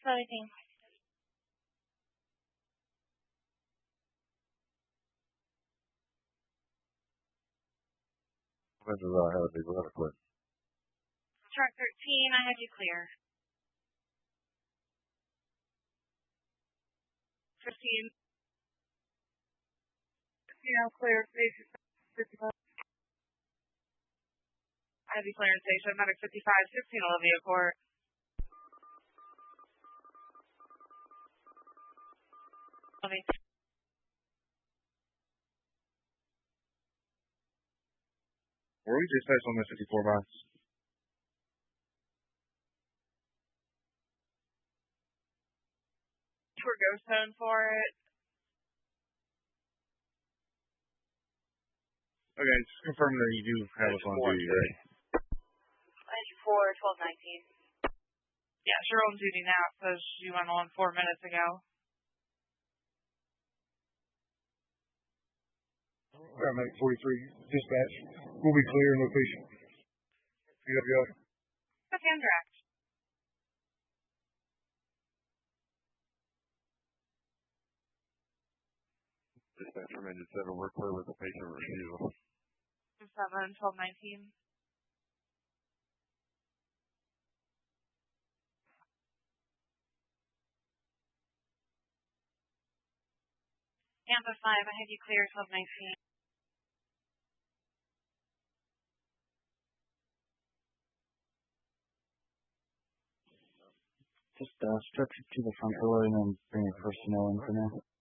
Anything. When did I have the run quit? Track 13, I had you clear. 15. Clear. Station 55. I have you clear in station. Medic 55, 16 Olivia Court. Were we just touched on the 54 miles? For ghost zone for it. Okay, just confirm that you do have us on duty, right? 94, 12, 19. Yeah, you're on duty now, so she went on 4 minutes ago. Paramedic 43, dispatch. We'll be clear in location. PWI. That's Andrex. Dispatch recommended 7, we're clear with the patient refusal. 7, 12, 19. Tampa 5, I had you clear 12, 19. Just stretch it to the front door and then bring your personnel in for now.